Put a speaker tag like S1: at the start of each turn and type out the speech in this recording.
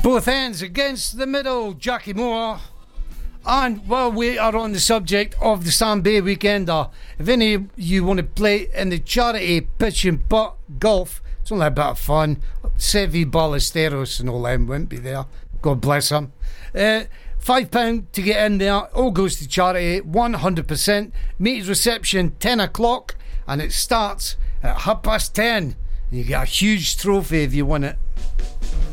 S1: Both ends against the middle, Jackie Moore. And while we are on the subject of the Sand Bay Weekender, if any of you want to play in the charity pitch and putt golf, it's only a bit of fun. Sevi Ballesteros and all them won't be there. God bless them. £5 to get in there. All goes to charity, 100%. Meet reception 10 o'clock, and it starts at 10:30. You get a huge trophy if you win it.